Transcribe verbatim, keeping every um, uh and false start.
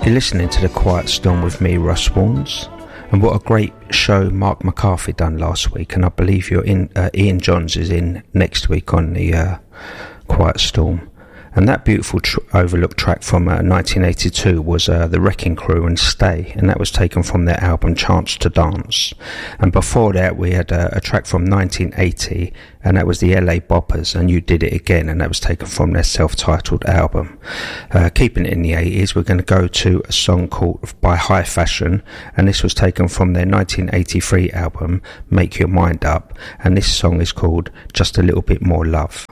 You're listening to The Quiet Storm with me, Russ Warnes. And what a great show Mark McCarthy done last week. And I believe you're in, uh, Ian Johns is in next week on the uh, Quiet Storm. And that beautiful tr- overlooked track from uh, nineteen eighty-two was uh, The Wrecking Crew and Stay, and that was taken from their album Chance to Dance. And before that we had uh, a track from nineteen eighty, and that was the L A Boppers and You Did It Again, and that was taken from their self-titled album. Uh, keeping it in the eighties, we're going to go to a song called By High Fashion, and this was taken from their nineteen eighty-three album Make Your Mind Up, and this song is called Just a Little Bit More Love.